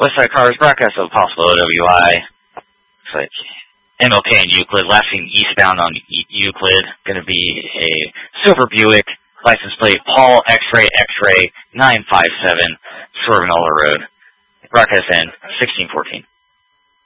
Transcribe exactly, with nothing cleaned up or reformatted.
Westside Cars broadcast of possible O W I. Looks like M L K and Euclid. Last seen eastbound on Euclid. Going to be a silver Buick. License plate Paul X-Ray X-Ray nine five seven. Swerving all the road. Broadcast in sixteen fourteen.